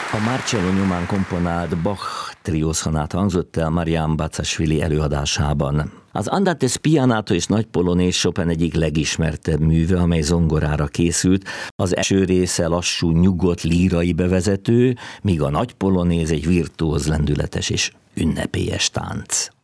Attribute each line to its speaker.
Speaker 1: A Marcello nyomán komponált Bach triószonát hangzott el Marián Bacasvili előadásában. Az Andante Spianato és Nagy Polonés Chopin egyik legismertebb műve, amely zongorára készült. Az első része lassú, nyugodt lírai bevezető, míg a Nagy Polonéz egy virtuóz, lendületes és ünnepélyes tánc.